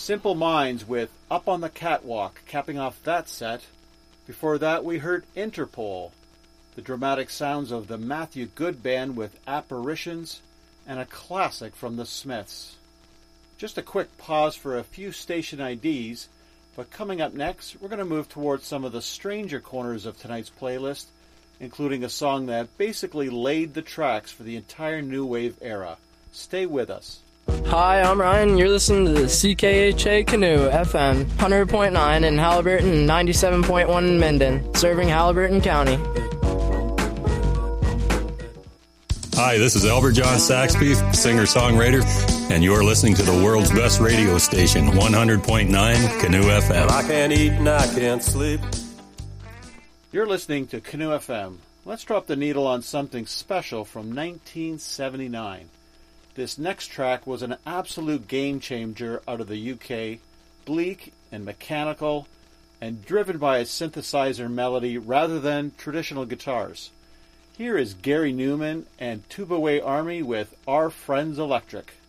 Simple Minds with Up on the Catwalk, capping off that set. Before that, we heard Interpol, the dramatic sounds of the Matthew Good Band with Apparitions, and a classic from the Smiths. Just a quick pause for a few station IDs, but coming up next, we're going to move towards some of the stranger corners of tonight's playlist, including a song that basically laid the tracks for the entire New Wave era. Stay with us. Hi, I'm Ryan. You're listening to the CKHA Canoe FM 100.9 in Halliburton and 97.1 in Minden, serving Halliburton County. Hi, this is Albert John Saxby, singer-songwriter, and you're listening to the world's best radio station, 100.9 Canoe FM. I can't eat and I can't sleep. You're listening to Canoe FM. Let's drop the needle on something special from 1979. This next track was an absolute game changer out of the UK, bleak and mechanical, and driven by a synthesizer melody rather than traditional guitars. Here is Gary Newman and Tubaway Army with Our Friends Electric.